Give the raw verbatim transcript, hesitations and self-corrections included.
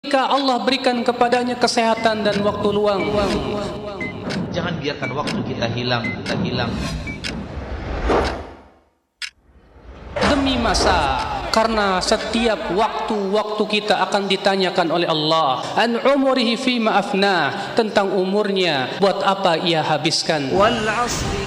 ketika Allah berikan kepadanya kesehatan dan waktu luang. Jangan biarkan waktu kita hilang, kita hilang demi masa, karena setiap waktu-waktu kita akan ditanyakan oleh Allah an umurihi fima afnah, tentang umurnya buat apa ia habiskan. wal 'asri